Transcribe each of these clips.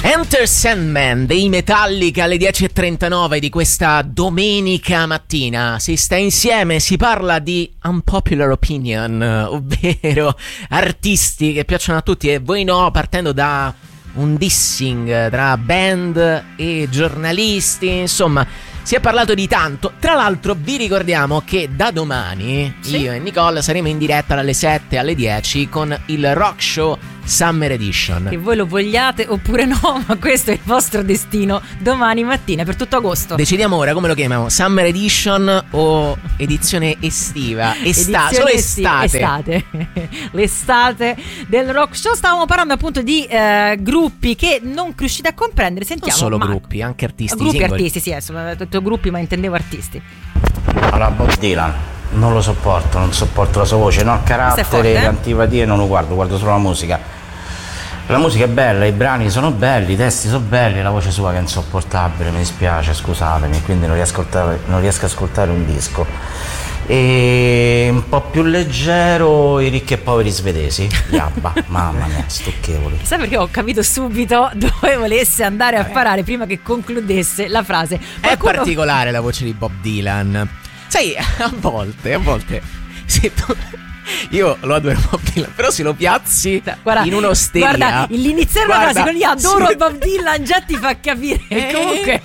Enter Sandman dei Metallica alle 10:39 di questa domenica mattina. Si sta insieme, si parla di unpopular opinion, ovvero artisti che piacciono a tutti e voi no, partendo da un dissing tra band e giornalisti, insomma si è parlato di tanto. Tra l'altro vi ricordiamo che da domani io e Nicole saremo in diretta dalle 7 alle 10 con il Rock Show Summer Edition. Che voi lo vogliate oppure no, ma questo è il vostro destino domani mattina per tutto agosto. Decidiamo ora come lo chiamiamo, Summer Edition o edizione estiva? Solo estate. L'estate del Rock Show. Stavamo parlando appunto di gruppi che non riuscite a comprendere. Sentiamo. Non solo gruppi, anche artisti. Gruppi, singoli. artisti, sì, ho detto gruppi ma intendevo artisti. Allora, Bob Dylan non lo sopporto, non sopporto la sua voce, no, carattere, forte, le antipatie non lo guardo solo la musica. La musica è bella, i brani sono belli, i testi sono belli, la voce sua che è insopportabile, mi dispiace, scusatemi, quindi non riesco a ascoltare un disco. E un po' più leggero i ricchi e poveri svedesi, gli ABBA, mamma mia, stucchevoli. Sai perché ho capito subito dove volesse andare a parare prima che concludesse la frase. È particolare la voce di Bob Dylan. Sai, a volte se tu... Io lo adoro Bob Dylan, però se lo piazzi in un'osteria. Guarda, l'iniziare la frase con io adoro Bob Dylan già ti fa capire che comunque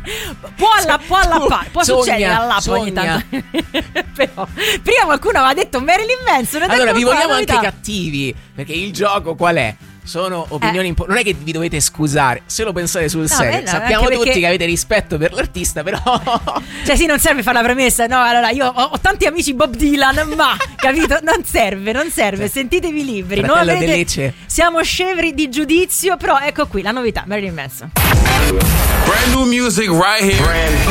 può succedere all'app ogni tanto. Però prima qualcuno aveva detto Marilyn Manson. Allora vi vogliamo anche cattivi, perché il gioco qual è? Sono opinioni non è che vi dovete scusare se lo pensate sul serio. Sappiamo tutti che avete rispetto per l'artista, però cioè sì, non serve fare la premessa. No, allora io ho tanti amici Bob Dylan, ma capito? Non serve. Sentitevi liberi. Non avete, siamo scevri di giudizio. Però ecco qui la novità, Marilyn Manson. Brand new music right here.